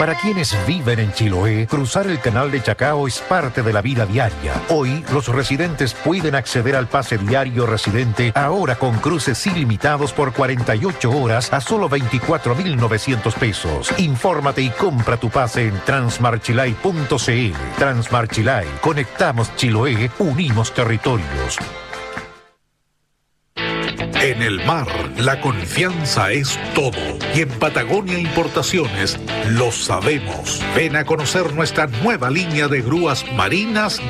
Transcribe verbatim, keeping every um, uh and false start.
Para quienes viven en Chiloé, cruzar el canal de Chacao es parte de la vida diaria. Hoy, los residentes pueden acceder al pase diario residente, ahora con cruces ilimitados por cuarenta y ocho horas a solo veinticuatro mil novecientos pesos. Infórmate y compra tu pase en transmarchilay punto c l. Transmarchilay, conectamos Chiloé, unimos territorios. En el mar, la confianza es todo. Y en Patagonia Importaciones lo sabemos. Ven a conocer nuestra nueva línea de grúas marinas